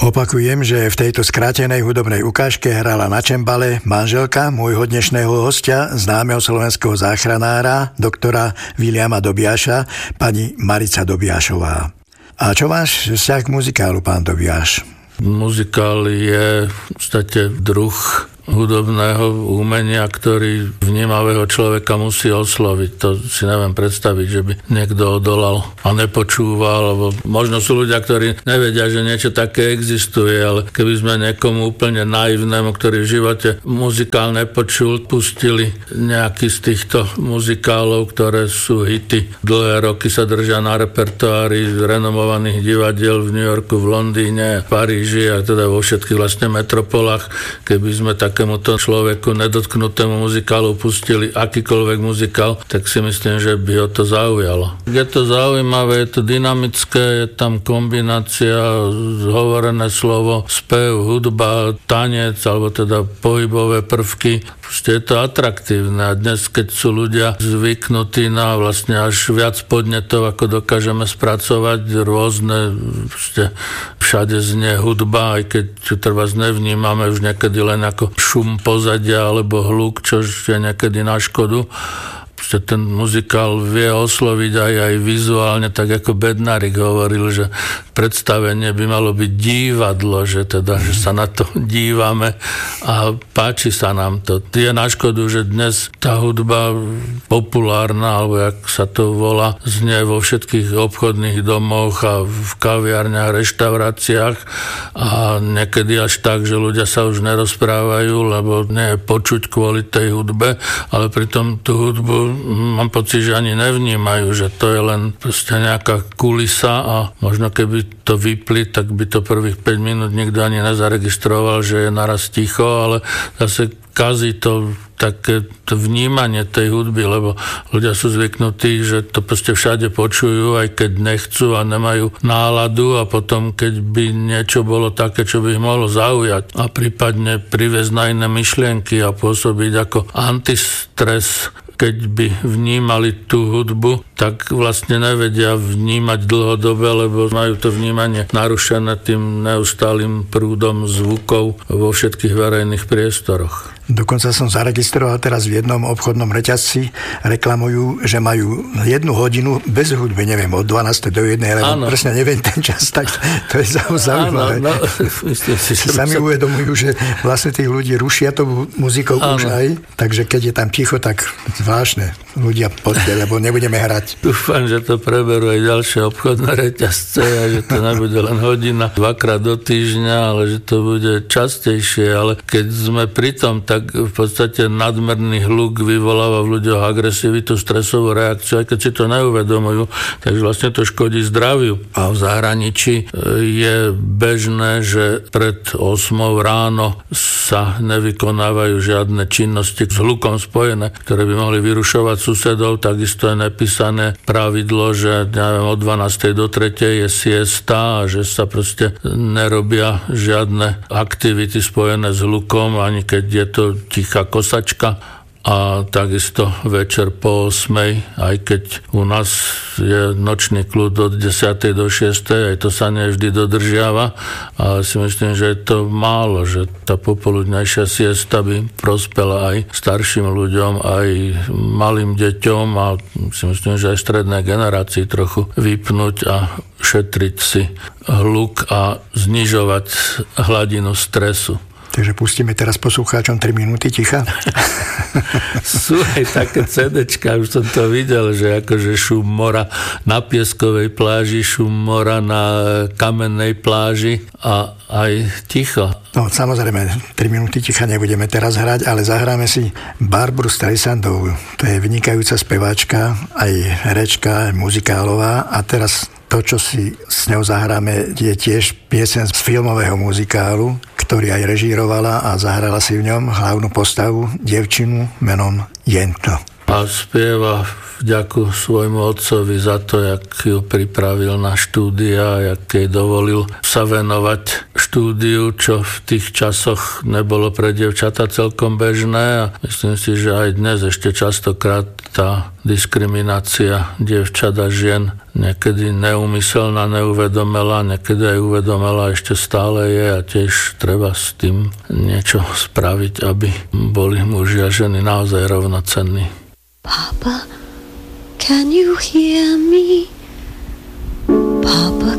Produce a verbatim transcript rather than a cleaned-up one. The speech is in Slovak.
Opakujem, že v tejto skrátenej hudobnej ukážke hrala na čembale manželka môjho dnešného hostia, známeho slovenského záchranára, doktora Viliama Dobiaša, pani Marica Dobiašová. A čo váš vzťah k muzikálu, pán Dobiaš? Muzikál je v podstate druh hudobného umenia, ktorý vnímavého človeka musí osloviť. To si neviem predstaviť, že by niekto odolal a nepočúval, lebo možno sú ľudia, ktorí nevedia, že niečo také existuje, ale keby sme niekomu úplne naivnému, ktorý v živote muzikál nepočul, pustili nejaký z týchto muzikálov, ktoré sú hity. Dlhé roky sa držia na repertoári renomovaných divadiel v New Yorku, v Londýne, v Paríži a teda vo všetkých vlastne metropolách. Keby sme tak takémuto človeku nedotknutému muzikálu pustili akýkoľvek muzikál, tak si myslím, že by ho to zaujalo. Je to zaujímavé, je to dynamické, je tam kombinácia, hovorené slovo, spev, hudba, tanec, alebo teda pohybové prvky. Proste je to atraktívne a dnes, keď sú ľudia zvyknutí na vlastne až viac podnetov, ako dokážeme spracovať, rôzne, proste všade znie hudba, aj keď ju treba nevnímame už niekedy len ako šum pozadia alebo hluk, čo je niekedy na škodu. Proste ten muzikál vie osloviť aj, aj vizuálne, tak ako Bednárik hovoril, že predstavenie by malo byť divadlo, že teda, že sa na to dívame a páči sa nám to. Je na škodu, že dnes tá hudba populárna, alebo jak sa to volá, znie vo všetkých obchodných domoch a v kaviarniach, reštauráciách a niekedy až tak, že ľudia sa už nerozprávajú, lebo nie je počuť kvôli tej hudbe, ale pritom tú hudbu mám pocit, že ani nevnímajú, že to je len proste nejaká kulisa a možno keby to vypli, tak by to prvých päť minút nikto ani nezaregistroval, že je naraz ticho, ale zase kazí to také to vnímanie tej hudby, lebo ľudia sú zvyknutí, že to proste všade počujú, aj keď nechcú a nemajú náladu a potom, keď by niečo bolo také, čo by ich mohlo zaujať a prípadne priviesť na iné myšlienky a pôsobiť ako antistres, keď by vnímali tú hudbu, tak vlastne nevedia vnímať dlhodobé, lebo majú to vnímanie narušené tým neustálým prúdom zvukov vo všetkých verejných priestoroch. Dokonca som zaregistroval teraz v jednom obchodnom reťazci, reklamujú, že majú jednu hodinu bez hudby, neviem, od dvanástej do jednej, lebo presne neviem ten čas, tak to je zaujímavé. Áno, no, myslím si, že sami sa... uvedomujú, že vlastne tých ľudí rušia tou muzikou už aj, takže keď je tam ticho, tak zvláštne ľudia poďte, lebo nebudeme hrať. Dúfam, že to preberú aj ďalšie obchodné reťazce a že to nebude len hodina, dvakrát do týždňa, ale že to bude častejšie, ale keď sme pri tom, tak v podstate nadmerný hluk vyvoláva v ľuďoch agresivitu, stresovú reakciu, aj keď si to neuvedomujú, takže vlastne to škodí zdraviu. A v zahraničí je bežné, že pred osiemou ráno sa nevykonávajú žiadne činnosti s hlukom spojené, ktoré by mohli vyrušovať susedov. Takisto je nepísané pravidlo, že neviem, od dvanástej do tretej je siesta a že sa proste nerobia žiadne aktivity spojené s hlukom, ani keď je to tichá kosačka. A takisto večer po ôsmej, aj keď u nás je nočný kľud od desiatej do šiestej, aj to sa nevždy dodržiava, ale si myslím, že je to málo, že tá popoludňajšia siesta by prospela aj starším ľuďom, aj malým deťom a si myslím, že aj strednej generácii trochu vypnúť a šetriť si hluk a znižovať hladinu stresu. Takže pustíme teraz poslucháčom tri minúty ticha. Sú aj také cédečka, už som to videl, že akože šum mora na pieskovej pláži, šum mora na kamennej pláži a aj ticho. No samozrejme, tri minúty ticha nebudeme teraz hrať, ale zahráme si Barbaru Streisandovú. To je vynikajúca speváčka, aj herečka, aj muzikálová a teraz to, čo si s ňou zahráme, je tiež pieseň z filmového muzikálu, ktorý aj režírovala a zahrala si v ňom hlavnú postavu, dievčinu menom Jento. A spieva vďaku svojmu otcovi za to, jak ju pripravil na štúdia, jak jej dovolil sa venovať štúdiu, čo v tých časoch nebolo pre dievčatá celkom bežné a myslím si, že aj dnes ešte častokrát tá diskriminácia dievčat a žien niekedy neúmyselná, neuvedomela, niekedy aj uvedomela, ešte stále je a tiež treba s tým niečo spraviť, aby boli muži a ženy naozaj rovnocenní. Papa, can you hear me? Papa,